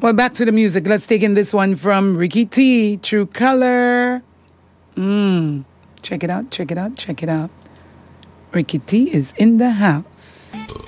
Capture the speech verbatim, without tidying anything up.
Well, back to the music. Let's take in this one from Ricky T. True Color. Mmm. Check it out, check it out, check it out. Ricky T is in the house.